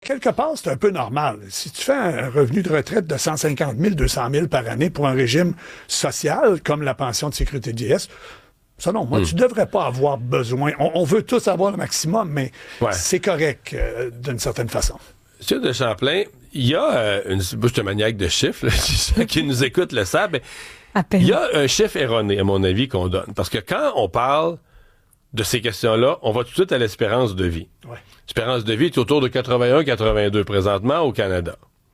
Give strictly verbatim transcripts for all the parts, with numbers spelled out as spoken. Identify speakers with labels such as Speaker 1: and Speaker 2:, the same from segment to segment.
Speaker 1: quelque part, c'est un peu normal. Si tu fais un revenu de retraite de cent cinquante mille, deux cent mille par année pour un régime social, comme la pension de sécurité vieillesse, ça non, moi, mmh. tu devrais pas avoir besoin. On, on veut tous avoir le maximum, mais ouais. c'est correct euh, d'une certaine façon.
Speaker 2: Monsieur de Champlain, il y a euh, une... Moi, je suis un maniaque de chiffres, là, ceux qui nous écoutent le savent, mais il y a un chiffre erroné, à mon avis, qu'on donne. Parce que quand on parle de ces questions-là, on va tout de suite à l'espérance de vie. Ouais. L'espérance de vie est autour de quatre-vingt-un à quatre-vingt-deux présentement au Canada.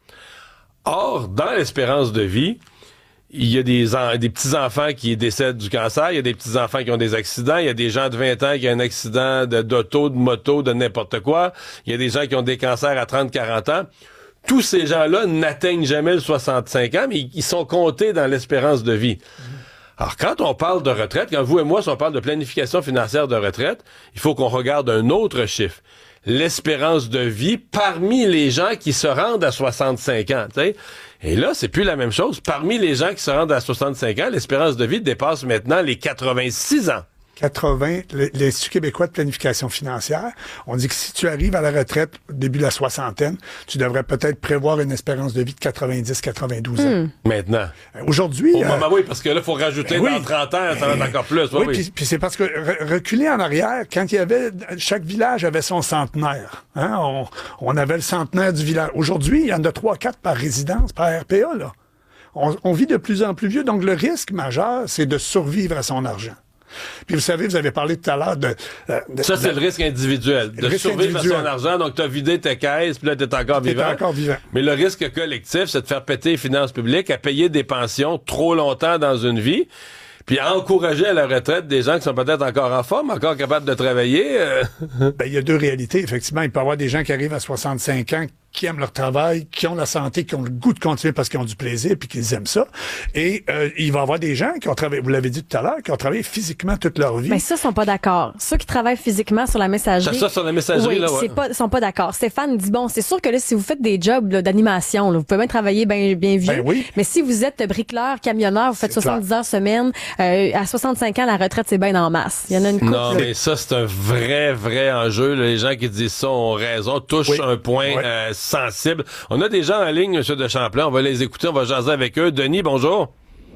Speaker 2: Or, dans l'espérance de vie, il y a des, en, des petits-enfants qui décèdent du cancer, il y a des petits-enfants qui ont des accidents, il y a des gens de vingt ans qui ont un accident de, d'auto, de moto, de n'importe quoi, il y a des gens qui ont des cancers à trente à quarante ans. Tous ces gens-là n'atteignent jamais le soixante-cinq ans, mais ils sont comptés dans l'espérance de vie. Alors, quand on parle de retraite, quand vous et moi, si on parle de planification financière de retraite, il faut qu'on regarde un autre chiffre. L'espérance de vie parmi les gens qui se rendent à soixante-cinq ans, tu sais. Et là, c'est plus la même chose. Parmi les gens qui se rendent à soixante-cinq ans, l'espérance de vie dépasse maintenant les quatre-vingt-six ans.
Speaker 1: quatre-vingts, l'Institut québécois de planification financière, on dit que si tu arrives à la retraite au début de la soixantaine, tu devrais peut-être prévoir une espérance de vie de quatre-vingt-dix à quatre-vingt-douze ans.
Speaker 2: Mmh. Maintenant.
Speaker 1: Aujourd'hui...
Speaker 2: Au moment, euh, oui, parce que là, il faut rajouter ben dans oui. trente ans, ça va être encore plus.
Speaker 1: Oui,
Speaker 2: oui.
Speaker 1: Puis, puis c'est parce que re- reculer en arrière, quand il y avait... Chaque village avait son centenaire. Hein? On, on avait le centenaire du village. Aujourd'hui, il y en a trois quatre par résidence, par R P A, là. On, on vit de plus en plus vieux, donc le risque majeur, c'est de survivre à son argent. Puis vous savez, vous avez parlé tout à l'heure de... Euh, de
Speaker 2: ça, c'est
Speaker 1: de,
Speaker 2: le risque individuel. De risque survivre individuel. à son argent. Donc, tu as vidé tes caisses, puis là, tu es encore
Speaker 1: t'es
Speaker 2: vivant.
Speaker 1: encore vivant.
Speaker 2: Mais le risque collectif, c'est de faire péter les finances publiques, à payer des pensions trop longtemps dans une vie, puis à encourager à la retraite des gens qui sont peut-être encore en forme, encore capables de travailler. Euh...
Speaker 1: Ben, il y a deux réalités, effectivement. Il peut y avoir des gens qui arrivent à soixante-cinq ans, qui aiment leur travail, qui ont la santé, qui ont le goût de continuer parce qu'ils ont du plaisir puis qu'ils aiment ça. Et euh, il va y avoir des gens qui ont travaillé, vous l'avez dit tout à l'heure, qui ont travaillé physiquement toute leur vie.
Speaker 3: Mais ça, ils sont pas d'accord. Ceux qui travaillent physiquement sur la messagerie...
Speaker 2: Ça, sur la messagerie,
Speaker 3: oui,
Speaker 2: là, ouais.
Speaker 3: c'est pas, sont pas d'accord. Stéphane dit, bon, c'est sûr que là, si vous faites des jobs là, d'animation, là, vous pouvez même travailler bien bien vieux.
Speaker 1: Ben oui.
Speaker 3: Mais si vous êtes bricoleur, camionneur, vous faites c'est soixante-dix clair. Heures semaine, euh, à soixante-cinq ans, la retraite, c'est bien en masse. Il y en a une couple.
Speaker 2: Non,
Speaker 3: là.
Speaker 2: mais ça, c'est un vrai, vrai enjeu. Là. Les gens qui disent ça ont raison, touchent oui. un point oui. euh, sensible. On a des gens en ligne, M. de Champlain. On va les écouter, on va jaser avec eux. Denis, bonjour.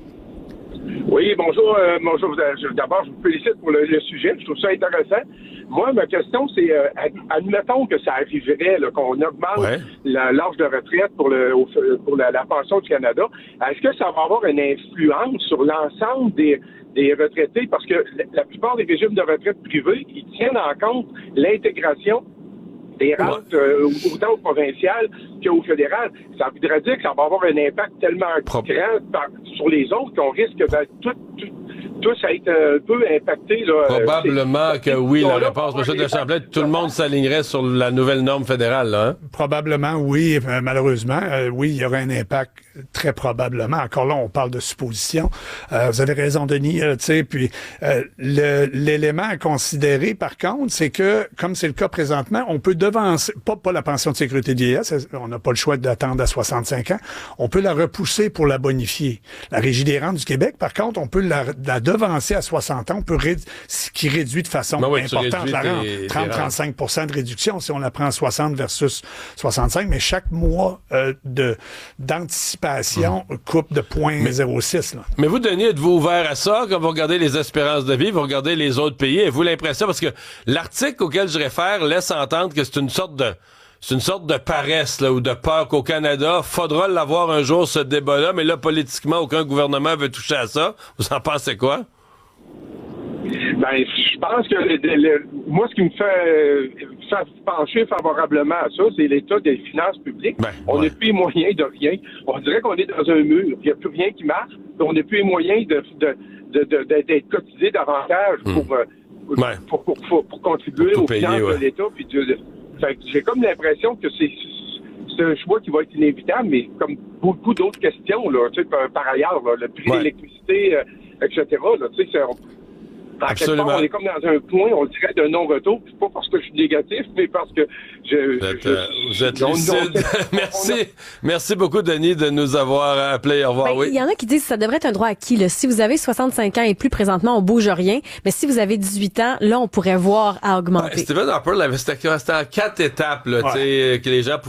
Speaker 4: Oui, bonjour. Euh, bonjour. D'abord, je vous félicite pour le, le sujet. Je trouve ça intéressant. Moi, ma question, c'est, euh, admettons que ça arriverait, là, qu'on augmente ouais. la, l'âge de retraite pour, le, pour la, la pension du Canada. Est-ce que ça va avoir une influence sur l'ensemble des, des retraités? Parce que la, la plupart des régimes de retraite privés, ils tiennent en compte l'intégration des rentes, euh, autant au provincial qu'au fédéral. Ça voudrait dire que ça va avoir un impact tellement Pro- grand par, sur les autres qu'on risque ben, tout, tout, tous à être un peu impactés. Là,
Speaker 2: Probablement
Speaker 4: c'est,
Speaker 2: que oui, la
Speaker 4: là,
Speaker 2: réponse, M. de Champlain, tout le monde s'alignerait sur la nouvelle norme fédérale. Là, hein?
Speaker 1: Probablement, oui. Euh, malheureusement, euh, oui, il y aurait un impact très probablement. Encore là, on parle de supposition. Euh, vous avez raison, Denis. Euh, tu sais, puis euh, le, l'élément à considérer, par contre, c'est que, comme c'est le cas présentement, on peut devancer, pas, pas la pension de sécurité de vieillesse, on n'a pas le choix d'attendre à soixante-cinq ans, on peut la repousser pour la bonifier. La Régie des rentes du Québec, par contre, on peut la, la devancer à soixante ans, on peut ré, ce qui réduit de façon ben oui, importante la rente, trente à trente-cinq pour cent de réduction si on la prend à soixante versus soixante-cinq, mais chaque mois euh, de d'anticipation mmh. coupe de zéro virgule zéro six. Là.
Speaker 2: Mais vous, Denis, êtes-vous ouvert à ça quand vous regardez les espérances de vie, vous regardez les autres pays, avez-vous l'impression, parce que l'article auquel je réfère laisse entendre que c'est une sorte de c'est une sorte de paresse là, ou de peur qu'au Canada, faudra l'avoir un jour ce débat-là, mais là, politiquement, aucun gouvernement veut toucher à ça. Vous en pensez quoi?
Speaker 4: Ben, je pense que le, le, moi, ce qui me fait, fait pencher favorablement à ça, c'est l'état des finances publiques. Ben, on n'a ouais. plus les moyens de rien. On dirait qu'on est dans un mur. Il n'y a plus rien qui marche. On n'a plus les moyens de, de, de, de, de, d'être cotisé davantage pour, mm. pour, ouais. pour, pour, pour, pour contribuer pour aux payer, finances ouais. de l'État. Puis de, de, fait, j'ai comme l'impression que c'est, c'est un choix qui va être inévitable, mais comme beaucoup d'autres questions, là, tu sais, par, par ailleurs, là, le prix ouais. de l'électricité, euh, et cetera, là, tu sais, c'est... À Absolument. Part, on est comme dans un point, on dirait, d'un non-retour. C'est pas parce que je suis négatif, mais parce que je...
Speaker 2: Vous êtes,
Speaker 4: je,
Speaker 2: euh, vous êtes lucide. Merci. A... Merci beaucoup, Denis, de nous avoir appelé. Au revoir, ben, oui.
Speaker 3: Il y en a qui disent que ça devrait être un droit acquis. Là. Si vous avez soixante-cinq ans et plus, présentement, on bouge rien. Mais si vous avez dix-huit ans, là, on pourrait voir à augmenter.
Speaker 2: Ben, Stephen Harper, là, c'était, c'était en quatre étapes, là, ouais. tu sais, que les gens